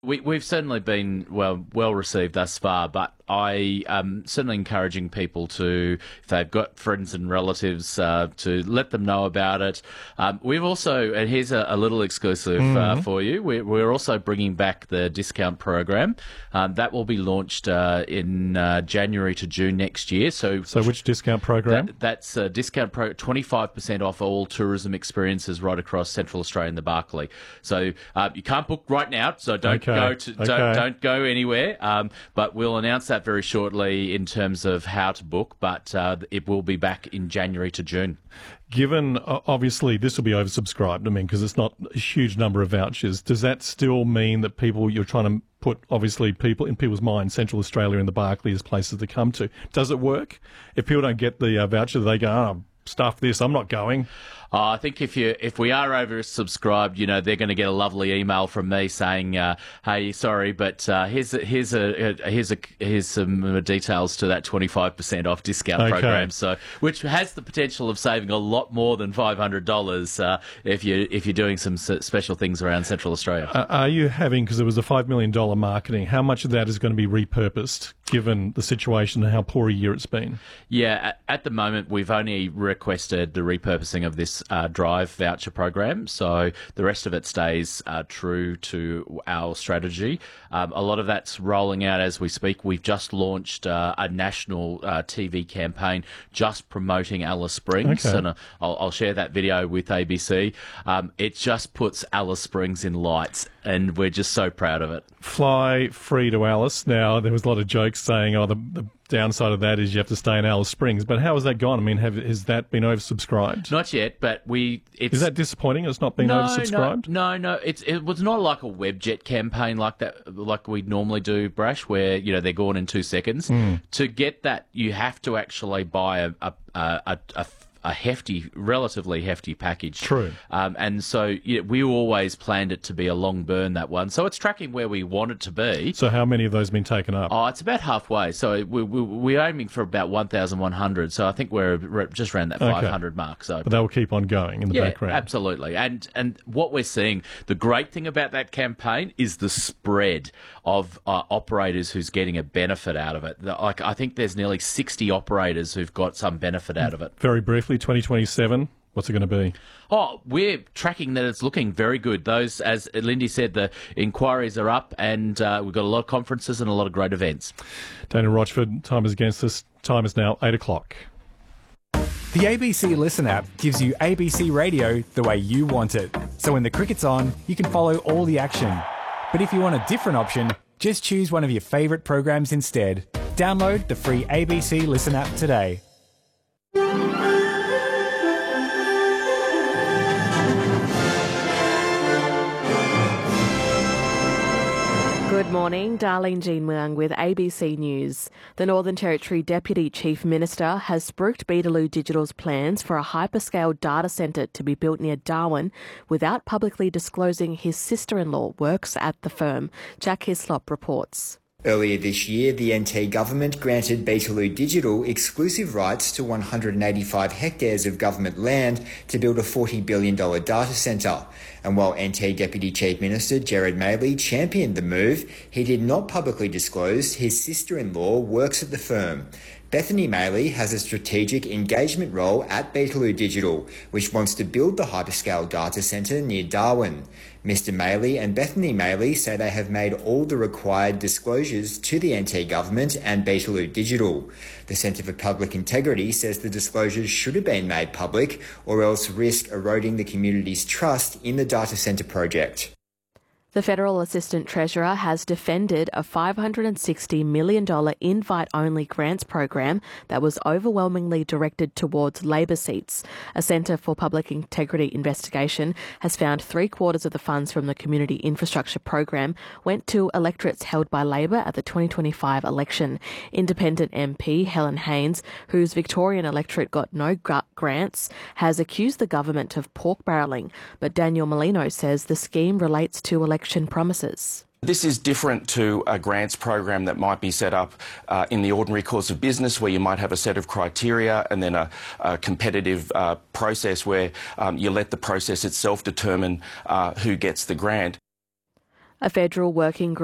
We've certainly been well received thus far, but I am certainly encouraging people to, if they've got friends and relatives, to let them know about it. We've also, and here's a little exclusive for you, we're also bringing back the discount program. That will be launched in January to June next year. So which discount program? That's a discount 25% off all tourism experiences right across Central Australia and the Barkly. So you can't book right now, so don't go anywhere. But we'll announce that very shortly in terms of how to book. But it will be back in January to June. Given, obviously, this will be oversubscribed, because it's not a huge number of vouchers, does that still mean that you're trying to put, obviously, people in people's minds, Central Australia and the Barkly as places to come to? Does it work? If people don't get the voucher, they go, stuff this, I'm not going. I think if we are oversubscribed, they're going to get a lovely email from me saying, "Hey, sorry, but here's some details to that 25% off discount program." So, which has the potential of saving a lot more than $500 if you're doing some special things around Central Australia. Are you having, because it was a $5 million marketing, how much of that is going to be repurposed given the situation and how poor a year it's been? Yeah, at the moment we've only requested the repurposing of this Drive voucher program, so the rest of it stays true to our strategy. A lot of that's rolling out as we speak. We've just launched a national TV campaign just promoting Alice Springs, and I'll share that video with ABC. It just puts Alice Springs in lights, and we're just so proud of it. Fly free to Alice. Now, there was a lot of jokes saying, the downside of that is you have to stay in Alice Springs. But how has that gone? has that been oversubscribed? Not yet, but is that disappointing? It's not been oversubscribed? No. It was not like a Webjet campaign like that, like we normally do, Brash, where they're gone in 2 seconds. To get that, you have to actually buy a relatively hefty package. True. And so we always planned it to be a long burn, that one. So it's tracking where we want it to be. So how many of those have been taken up? Oh, it's about halfway. So we're aiming for about 1,100. So I think we're just around that 500 mark. So, but they'll keep on going in the background. Absolutely. And what we're seeing, the great thing about that campaign is the spread of operators who's getting a benefit out of it. I think there's nearly 60 operators who've got some benefit out of it. Very briefly, 2027, what's it going to be? Oh, we're tracking that it's looking very good. Those, as Lindy said, the inquiries are up, and we've got a lot of conferences and a lot of great events. Dana Rochford, time is against us. Time is now 8 o'clock. The ABC Listen app gives you ABC radio the way you want it. So when the cricket's on, you can follow all the action. But if you want a different option, just choose one of your favourite programs instead. Download the free ABC Listen app today. Good morning, Darlene Jean Muang with ABC News. The Northern Territory Deputy Chief Minister has spruiked Beetaloo Digital's plans for a hyperscale data centre to be built near Darwin without publicly disclosing his sister-in-law works at the firm. Jack Hislop reports. Earlier this year, the NT government granted Beetaloo Digital exclusive rights to 185 hectares of government land to build a $40 billion data centre. And while NT Deputy Chief Minister Gerard Maley championed the move, he did not publicly disclose his sister-in-law works at the firm. Bethany Maley has a strategic engagement role at Beetaloo Digital, which wants to build the hyperscale data centre near Darwin. Mr Maley and Bethany Maley say they have made all the required disclosures to the NT government and Beetaloo Digital. The Centre for Public Integrity says the disclosures should have been made public or else risk eroding the community's trust in the data centre project. The Federal Assistant Treasurer has defended a $560 million invite-only grants program that was overwhelmingly directed towards Labor seats. A Centre for Public Integrity investigation has found 3/4 of the funds from the Community Infrastructure Program went to electorates held by Labor at the 2025 election. Independent MP Helen Haines, whose Victorian electorate got no grants, has accused the government of pork barrelling, but Daniel Molino says the scheme relates to election promises. This is different to a grants program that might be set up in the ordinary course of business, where you might have a set of criteria and then a competitive process where you let the process itself determine who gets the grant. A federal working group